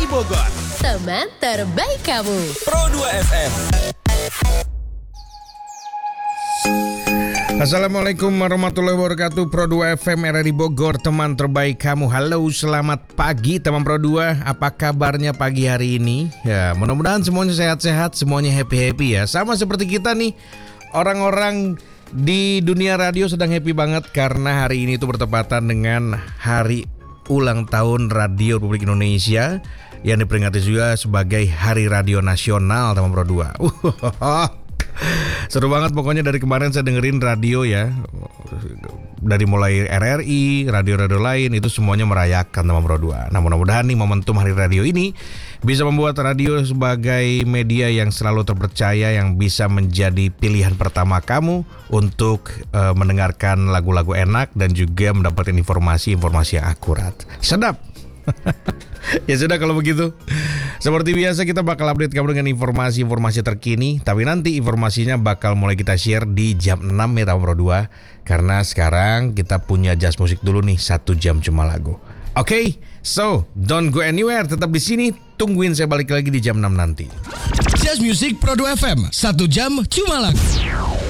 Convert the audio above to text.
RRI Bogor. Teman terbaik kamu. Pro 2 FM. Assalamualaikum warahmatullahi wabarakatuh. Pro 2 FM RRI Bogor, teman terbaik kamu. Halo, selamat pagi teman Pro 2. Apa kabarnya pagi hari ini? Ya, mudah-mudahan semuanya sehat-sehat, semuanya happy-happy ya. Sama seperti kita nih, orang-orang di dunia radio sedang happy banget karena hari ini tuh bertepatan dengan hari ulang tahun Radio Republik Indonesia yang diperingati juga sebagai Hari Radio Nasional teman Pro 2. Seru banget pokoknya, dari kemarin saya dengerin radio ya. Dari mulai RRI, radio-radio lain itu semuanya merayakan teman Pro 2. Nah, mudah-mudahan nih momentum Hari Radio ini bisa membuat radio sebagai media yang selalu terpercaya, yang bisa menjadi pilihan pertama kamu untuk mendengarkan lagu-lagu enak dan juga mendapatkan informasi-informasi yang akurat. Sedap. Ya sudah kalau begitu. Seperti biasa kita bakal update kamu dengan informasi-informasi terkini. Tapi nanti informasinya bakal mulai kita share di jam 6 ya teman Pro 2. Karena sekarang kita punya jazz musik dulu nih, 1 jam cuma lagu. Oke, so don't go anywhere, tetap di sini. Tungguin saya balik lagi di jam 6 nanti. Jazz Music Pro 2 FM, 1 jam cuma lagu.